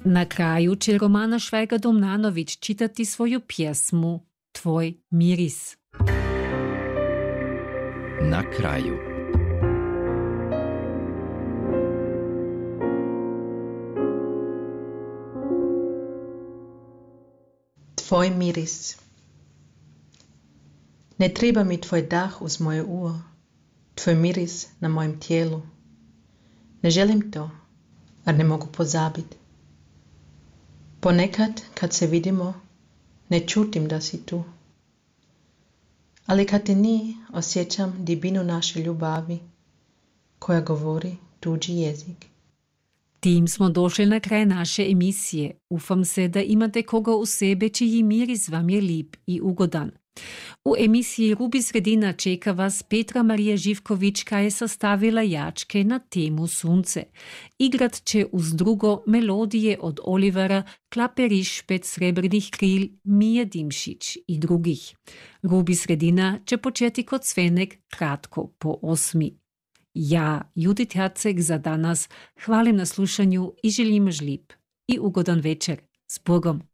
Na kraju će Romana Švajga-Domnanović čitati svoju pjesmu Tvoj miris. Na kraju. Tvoj miris. Ne treba mi tvoj dah uz moje uho, tvoj miris na mojem tijelu. Ne želim to, a ne mogu pozabiti. Ponekad, kad se vidimo, ne čutim da si tu. Ali kad te ni, osjećam dibinu naše ljubavi, koja govori tuđi jezik. Tim smo došli na kraj naše emisije. Ufam se da imate koga u sebe čiji miris vam je lip i ugodan. U emisiji Rubi sredina čeka vas Petra Marija Živković, koja je sastavila jačke na temu Sunce. Igrat će uz drugo melodije od Olivera, Klaperiš pet srebrnih kril, Mije Dimšić i drugih. Rubi sredina će početi kod Svenek kratko po 8. Ja, Judit Herceg, za danas hvalim na slušanju i želim žlip i ugodan večer. S Bogom!